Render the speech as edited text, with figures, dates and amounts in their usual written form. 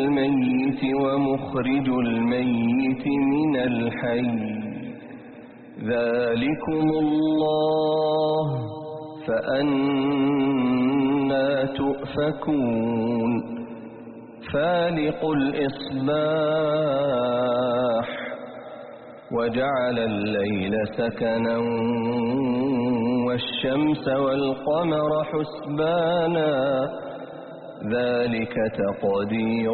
الميت ومخرج الميت من الحي ذلكم الله فأنى تؤفكون فالق الإصباح وجعل الليل سكنا والشمس والقمر حسبانا ذلك تقدير